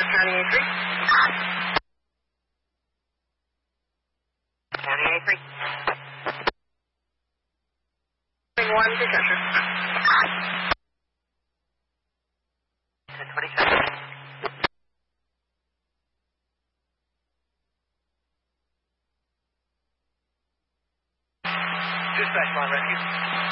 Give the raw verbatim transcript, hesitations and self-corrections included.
County A three. County A three. one to Cheshire. ten twenty-seven. Dispatch line rescue.